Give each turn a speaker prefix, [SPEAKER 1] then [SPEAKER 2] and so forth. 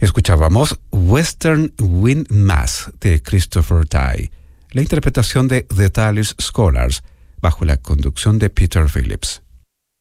[SPEAKER 1] Escuchábamos Western Wind Mass de Christopher Tye, la interpretación de The Tallis Scholars bajo la conducción de Peter Phillips.